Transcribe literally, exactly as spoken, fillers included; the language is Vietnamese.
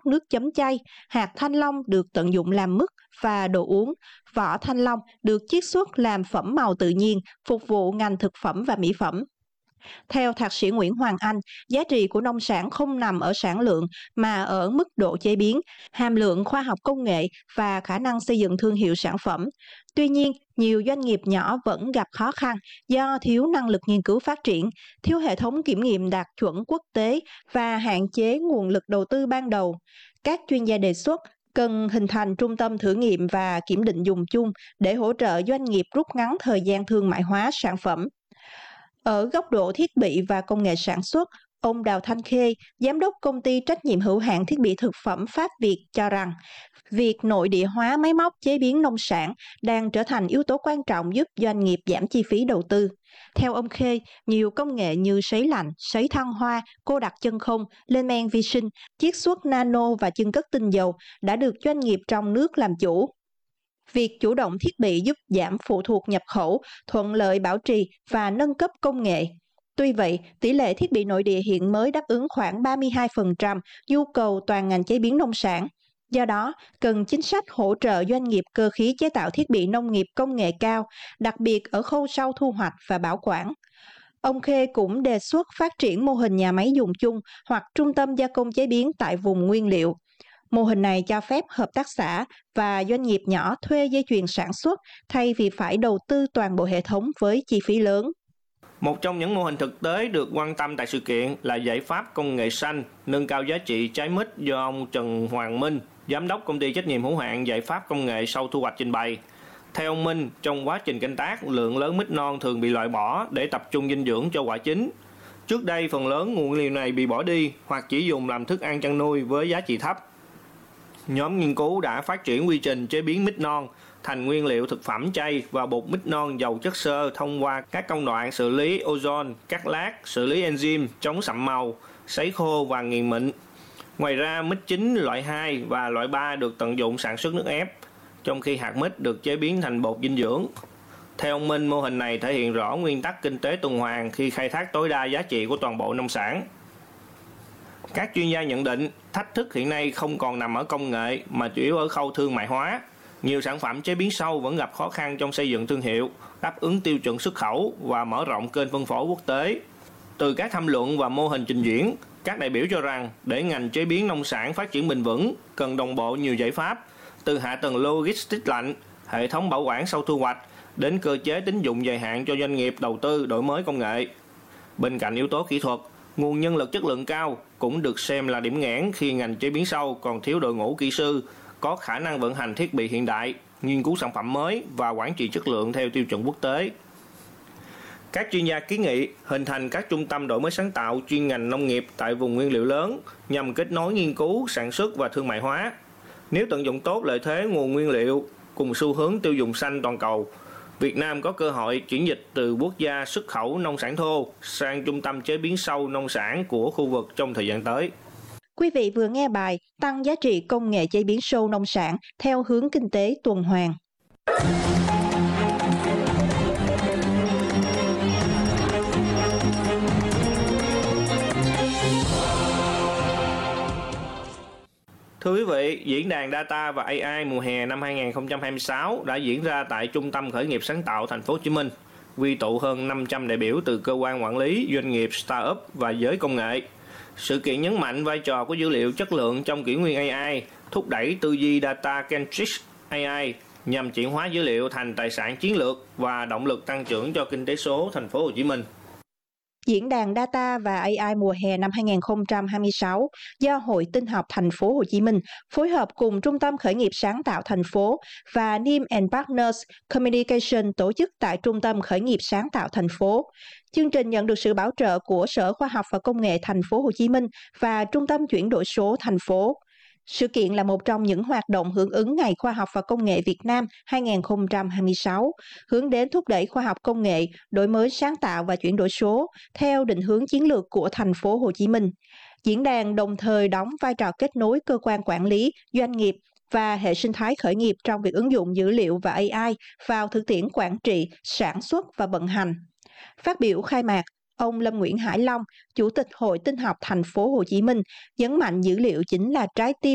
xuất nước chấm chay, hạt thanh long được tận dụng làm mứt và đồ uống, vỏ thanh long được chiết xuất làm phẩm màu tự nhiên, phục vụ ngành thực phẩm và mỹ phẩm. Theo Thạc sĩ Nguyễn Hoàng Anh, giá trị của nông sản không nằm ở sản lượng mà ở mức độ chế biến, hàm lượng khoa học công nghệ và khả năng xây dựng thương hiệu sản phẩm. Tuy nhiên, nhiều doanh nghiệp nhỏ vẫn gặp khó khăn do thiếu năng lực nghiên cứu phát triển, thiếu hệ thống kiểm nghiệm đạt chuẩn quốc tế và hạn chế nguồn lực đầu tư ban đầu. Các chuyên gia đề xuất cần hình thành trung tâm thử nghiệm và kiểm định dùng chung để hỗ trợ doanh nghiệp rút ngắn thời gian thương mại hóa sản phẩm. Ở góc độ thiết bị và công nghệ sản xuất, ông Đào Thanh Khê, giám đốc công ty trách nhiệm hữu hạn thiết bị thực phẩm Pháp Việt cho rằng, việc nội địa hóa máy móc chế biến nông sản đang trở thành yếu tố quan trọng giúp doanh nghiệp giảm chi phí đầu tư. Theo ông Khê, nhiều công nghệ như sấy lạnh, sấy thăng hoa, cô đặc chân không, lên men vi sinh, chiết xuất nano và chưng cất tinh dầu đã được doanh nghiệp trong nước làm chủ. Việc chủ động thiết bị giúp giảm phụ thuộc nhập khẩu, thuận lợi bảo trì và nâng cấp công nghệ. Tuy vậy, tỷ lệ thiết bị nội địa hiện mới đáp ứng khoảng ba mươi hai phần trăm nhu cầu toàn ngành chế biến nông sản. Do đó, cần chính sách hỗ trợ doanh nghiệp cơ khí chế tạo thiết bị nông nghiệp công nghệ cao, đặc biệt ở khâu sau thu hoạch và bảo quản. Ông Khê cũng đề xuất phát triển mô hình nhà máy dùng chung hoặc trung tâm gia công chế biến tại vùng nguyên liệu. Mô hình này cho phép hợp tác xã và doanh nghiệp nhỏ thuê dây chuyền sản xuất thay vì phải đầu tư toàn bộ hệ thống với chi phí lớn. Một trong những mô hình thực tế được quan tâm tại sự kiện là giải pháp công nghệ xanh, nâng cao giá trị trái mít do ông Trần Hoàng Minh, giám đốc công ty trách nhiệm hữu hạn giải pháp công nghệ sau thu hoạch trình bày. Theo ông Minh, trong quá trình canh tác, lượng lớn mít non thường bị loại bỏ để tập trung dinh dưỡng cho quả chín. Trước đây, phần lớn nguồn nguyên liệu này bị bỏ đi hoặc chỉ dùng làm thức ăn chăn nuôi với giá trị thấp. Nhóm nghiên cứu đã phát triển quy trình chế biến mít non thành nguyên liệu thực phẩm chay và bột mít non giàu chất xơ thông qua các công đoạn xử lý ozone, cắt lát, xử lý enzyme, chống sậm màu, sấy khô và nghiền mịn. Ngoài ra, mít chín loại hai và loại ba được tận dụng sản xuất nước ép, trong khi hạt mít được chế biến thành bột dinh dưỡng. Theo ông Minh, mô hình này thể hiện rõ nguyên tắc kinh tế tuần hoàn khi khai thác tối đa giá trị của toàn bộ nông sản. Các chuyên gia nhận định, thách thức hiện nay không còn nằm ở công nghệ mà chủ yếu ở khâu thương mại hóa. Nhiều sản phẩm chế biến sâu vẫn gặp khó khăn trong xây dựng thương hiệu, đáp ứng tiêu chuẩn xuất khẩu và mở rộng kênh phân phối quốc tế. Từ các tham luận và mô hình trình diễn, các đại biểu cho rằng để ngành chế biến nông sản phát triển bền vững, cần đồng bộ nhiều giải pháp, từ hạ tầng logistics lạnh, hệ thống bảo quản sau thu hoạch, đến cơ chế tín dụng dài hạn cho doanh nghiệp đầu tư đổi mới công nghệ. Bên cạnh yếu tố kỹ thuật, nguồn nhân lực chất lượng cao cũng được xem là điểm nghẽn khi ngành chế biến sâu còn thiếu đội ngũ kỹ sư, có khả năng vận hành thiết bị hiện đại, nghiên cứu sản phẩm mới và quản trị chất lượng theo tiêu chuẩn quốc tế. Các chuyên gia kiến nghị hình thành các trung tâm đổi mới sáng tạo chuyên ngành nông nghiệp tại vùng nguyên liệu lớn nhằm kết nối nghiên cứu, sản xuất và thương mại hóa. Nếu tận dụng tốt lợi thế nguồn nguyên liệu cùng xu hướng tiêu dùng xanh toàn cầu, Việt Nam có cơ hội chuyển dịch từ quốc gia xuất khẩu nông sản thô sang trung tâm chế biến sâu nông sản của khu vực trong thời gian tới. Quý vị vừa nghe bài Tăng giá trị công nghệ chế biến sâu nông sản theo hướng kinh tế tuần hoàn. Thưa quý vị, diễn đàn Data và a i mùa hè năm hai không hai sáu đã diễn ra tại Trung tâm Khởi nghiệp Sáng tạo Thành phố Hồ Chí Minh, quy tụ hơn năm trăm đại biểu từ cơ quan quản lý, doanh nghiệp, startup và giới công nghệ. Sự kiện nhấn mạnh vai trò của dữ liệu chất lượng trong kỷ nguyên a i, thúc đẩy tư duy data-centric a i nhằm chuyển hóa dữ liệu thành tài sản chiến lược và động lực tăng trưởng cho kinh tế số Thành phố Hồ Chí Minh. Diễn đàn Data và a i mùa hè năm hai không hai sáu do Hội Tin học Thành phố Hồ Chí Minh phối hợp cùng Trung tâm Khởi nghiệp Sáng tạo Thành phố và Nim and Partners Communication tổ chức tại Trung tâm Khởi nghiệp Sáng tạo Thành phố. Chương trình nhận được sự bảo trợ của Sở Khoa học và Công nghệ Thành phố Hồ Chí Minh và Trung tâm Chuyển đổi số Thành phố. Sự kiện là một trong những hoạt động hưởng ứng Ngày Khoa học và Công nghệ Việt Nam hai không hai sáu, hướng đến thúc đẩy khoa học công nghệ, đổi mới sáng tạo và chuyển đổi số theo định hướng chiến lược của Thành phố Hồ Chí Minh. Diễn đàn đồng thời đóng vai trò kết nối cơ quan quản lý, doanh nghiệp và hệ sinh thái khởi nghiệp trong việc ứng dụng dữ liệu và a i vào thực tiễn quản trị, sản xuất và vận hành. Phát biểu khai mạc, ông Lâm Nguyễn Hải Long, Chủ tịch Hội Tin học Thành phố Hồ Chí Minh, nhấn mạnh dữ liệu chính là trái tim